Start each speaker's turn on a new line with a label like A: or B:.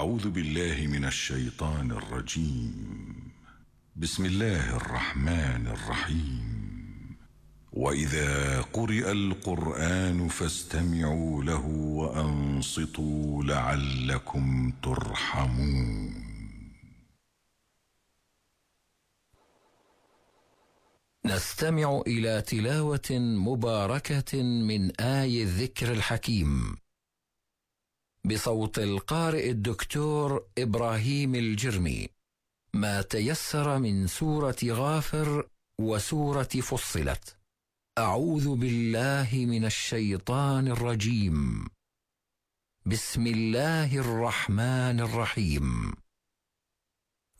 A: أعوذ بالله من الشيطان الرجيم. بسم الله الرحمن الرحيم. وإذا قرئ القرآن فاستمعوا له وأنصتوا لعلكم ترحمون.
B: نستمع إلى تلاوة مباركة من آي الذكر الحكيم بصوت القارئ الدكتور إبراهيم الجرمي، ما تيسر من سورة غافر وسورة فصلت. أعوذ بالله من الشيطان الرجيم. بسم الله الرحمن الرحيم.